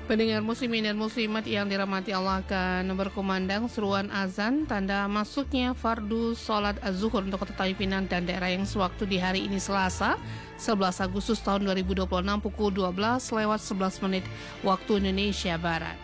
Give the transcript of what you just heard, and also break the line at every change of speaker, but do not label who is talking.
Pendengar muslimin dan muslimat yang dirahmati Allah, akan berkumandang seruan azan tanda masuknya fardu sholat az-zuhur untuk kota Pinang dan daerah yang sewaktu di hari ini Selasa 11 Agustus tahun 2026 pukul 12 lewat 11 menit waktu Indonesia Barat.